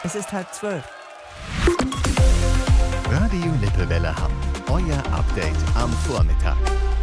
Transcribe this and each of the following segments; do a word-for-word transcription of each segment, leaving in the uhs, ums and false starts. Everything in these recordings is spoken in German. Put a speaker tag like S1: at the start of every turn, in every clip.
S1: Es ist halb zwölf.
S2: Radio Lippewelle Hamm. Euer Update am Vormittag.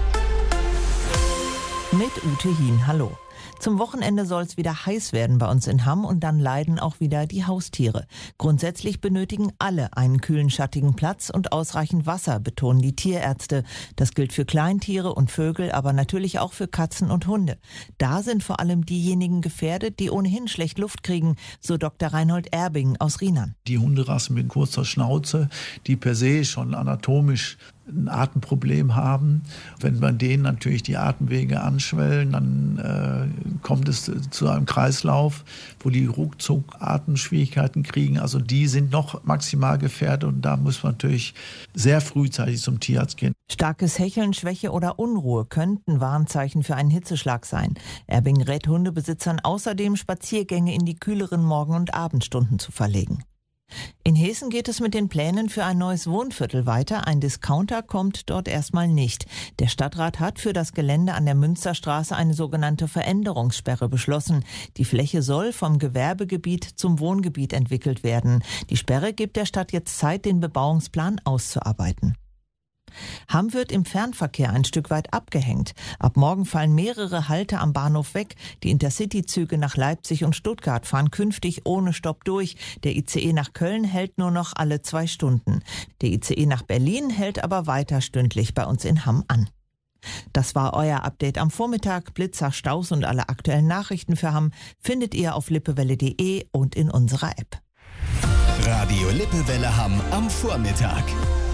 S1: Mit Ute Hien, hallo. Zum Wochenende soll es wieder heiß werden bei uns in Hamm und dann leiden auch wieder die Haustiere. Grundsätzlich benötigen alle einen kühlen, schattigen Platz und ausreichend Wasser, betonen die Tierärzte. Das gilt für Kleintiere und Vögel, aber natürlich auch für Katzen und Hunde. Da sind vor allem diejenigen gefährdet, die ohnehin schlecht Luft kriegen, so Doktor Reinhold Erbing aus Rheinland.
S3: Die Hunderassen mit kurzer Schnauze, die per se schon anatomisch ein Atemproblem haben. Wenn bei denen natürlich die Atemwege anschwellen, dann äh, kommt es zu einem Kreislauf, wo die ruckzuck Atemschwierigkeiten kriegen. Also die sind noch maximal gefährdet und da muss man natürlich sehr frühzeitig zum Tierarzt gehen.
S1: Starkes Hecheln, Schwäche oder Unruhe könnten Warnzeichen für einen Hitzeschlag sein. Erbing rät Hundebesitzern außerdem, Spaziergänge in die kühleren Morgen- und Abendstunden zu verlegen. In Hessen geht es mit den Plänen für ein neues Wohnviertel weiter. Ein Discounter kommt dort erstmal nicht. Der Stadtrat hat für das Gelände an der Münsterstraße eine sogenannte Veränderungssperre beschlossen. Die Fläche soll vom Gewerbegebiet zum Wohngebiet entwickelt werden. Die Sperre gibt der Stadt jetzt Zeit, den Bebauungsplan auszuarbeiten. Hamm wird im Fernverkehr ein Stück weit abgehängt. Ab morgen fallen mehrere Halte am Bahnhof weg. Die Intercity-Züge nach Leipzig und Stuttgart fahren künftig ohne Stopp durch. Der I C E nach Köln hält nur noch alle zwei Stunden. Der I C E nach Berlin hält aber weiter stündlich bei uns in Hamm an. Das war euer Update am Vormittag. Blitzer, Staus und alle aktuellen Nachrichten für Hamm findet ihr auf lippewelle punkt de und in unserer App.
S2: Radio Lippewelle Hamm am Vormittag.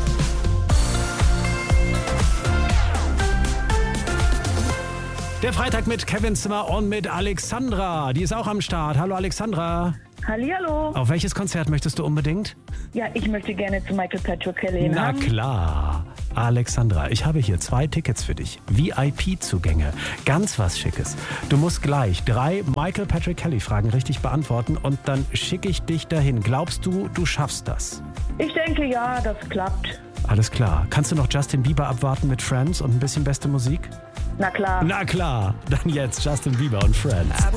S4: Der Freitag mit Kevin Zimmer und mit Alexandra. Die ist auch am Start. Hallo Alexandra.
S5: Hallihallo.
S4: Auf welches Konzert möchtest du unbedingt?
S5: Ja, ich möchte gerne zu Michael Patrick Kelly.
S4: Na klar. Alexandra, ich habe hier zwei Tickets für dich. V I P-Zugänge. Ganz was Schickes. Du musst gleich drei Michael Patrick Kelly-Fragen richtig beantworten und dann schicke ich dich dahin. Glaubst du, du schaffst das?
S5: Ich denke, ja, das klappt.
S4: Alles klar. Kannst du noch Justin Bieber abwarten mit Friends und ein bisschen beste Musik?
S5: Na klar.
S4: Na klar. Dann jetzt Justin Bieber und Friends.